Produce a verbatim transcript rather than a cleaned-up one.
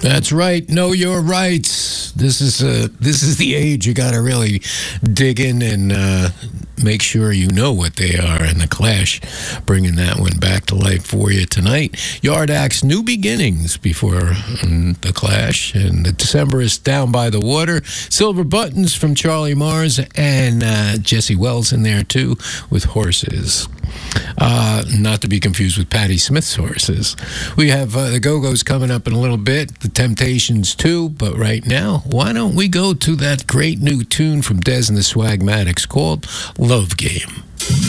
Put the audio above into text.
That's right. Know your rights. This is uh, this is the age you got to really dig in and uh, make sure you know what they are. And the Clash, bringing that one back to life for you tonight. Yard Act's New Beginnings before um, the Clash, and the Decemberists Down by the Water. Silver Buttons from Charlie Mars, and uh, Jesse Wells in there too with Horses. Uh, not to be confused with Patti Smith's Horses. We have uh, the Go-Go's coming up in a little bit, the Temptations too, but right now, why don't we go to that great new tune from Dez and the Swagmatics called Love Game.